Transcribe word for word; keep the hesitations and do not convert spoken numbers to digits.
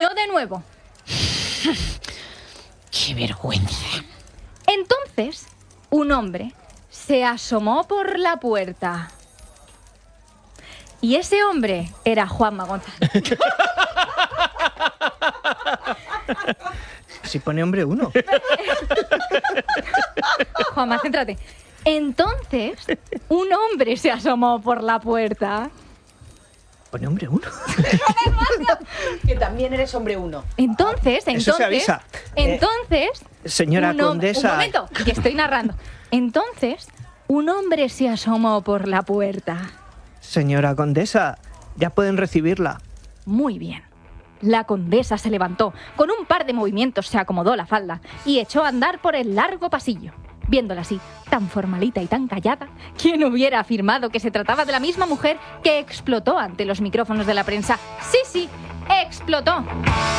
Yo de nuevo. ¡Qué vergüenza! Entonces, un hombre se asomó por la puerta. Y ese hombre era Juanma González. Si pone hombre uno. Juanma, céntrate. Entonces, un hombre se asomó por la puerta. Pone hombre uno. Que también eres hombre uno. Entonces, entonces... Eso se avisa. Entonces... Señora un hom- condesa. Un momento, que estoy narrando. Entonces, un hombre se asomó por la puerta. Señora condesa, ya pueden recibirla. Muy bien. La condesa se levantó, con un par de movimientos se acomodó la falda y echó a andar por el largo pasillo. Viéndola así, tan formalita y tan callada, ¿quién hubiera afirmado que se trataba de la misma mujer que explotó ante los micrófonos de la prensa? Sí, sí, explotó.